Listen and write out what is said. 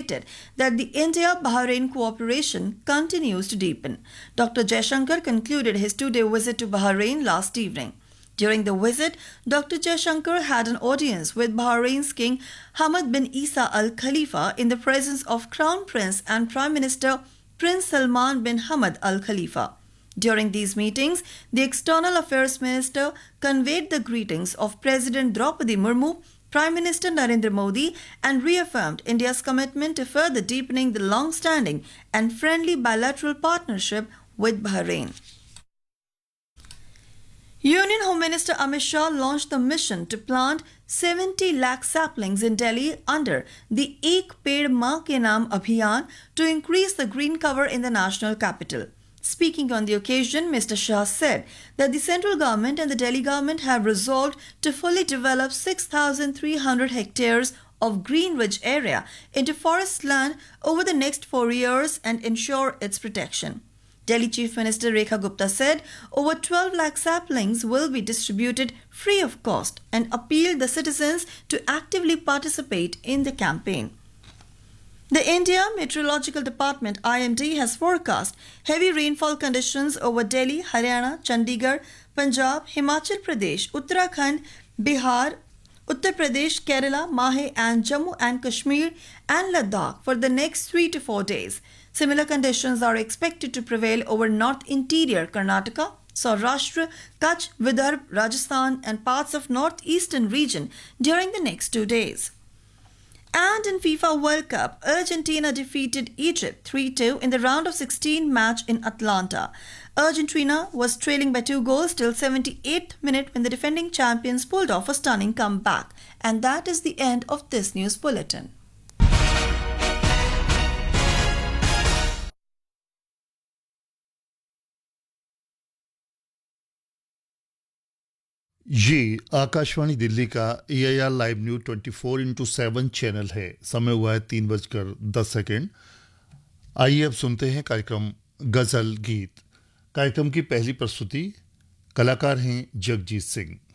stated that the India-Bahrain cooperation continues to deepen. Dr. Jaishankar concluded his two-day visit to Bahrain last evening. During the visit, Dr. Jaishankar had an audience with Bahrain's King Hamad bin Isa Al Khalifa in the presence of Crown Prince and Prime Minister Prince Salman bin Hamad Al Khalifa. During these meetings, the External Affairs Minister conveyed the greetings of President Draupadi Murmu, Prime Minister Narendra Modi, and reaffirmed India's commitment to further deepening the long-standing and friendly bilateral partnership with Bahrain. Union Home Minister Amit Shah launched the mission to plant 70 lakh saplings in Delhi under the Ek Ped Maa Ke Naam Abhiyan to increase the green cover in the national capital. Speaking on the occasion, Mr. Shah said that the central government and the Delhi government have resolved to fully develop 6,300 hectares of green-rich area into forest land over the next 4 years and ensure its protection. Delhi Chief Minister Rekha Gupta said over 12 lakh saplings will be distributed free of cost and appealed the citizens to actively participate in the campaign. The India Meteorological Department IMD has forecast heavy rainfall conditions over Delhi, Haryana, Chandigarh, Punjab, Himachal Pradesh, Uttarakhand, Bihar, Uttar Pradesh, Kerala, Mahe and Jammu and Kashmir and Ladakh for the next 3 to 4 days. Similar conditions are expected to prevail over North Interior Karnataka, Saurashtra, Kutch, Vidarbha, Rajasthan and parts of northeastern region during the next 2 days. And in FIFA World Cup, Argentina defeated Egypt 3-2 in the round of 16 match in Atlanta. Argentina was trailing by 2 goals till 78th minute when the defending champions pulled off a stunning comeback. And that is the end of this news bulletin. ये आकाशवाणी दिल्ली का EIR live news 24/7 channel है। समय हुआ है 3:10। आइए अब सुनते हैं कार्यक्रम गजल गीत। कार्यक्रम की पहली प्रस्तुति, कलाकार हैं जगजीत सिंह।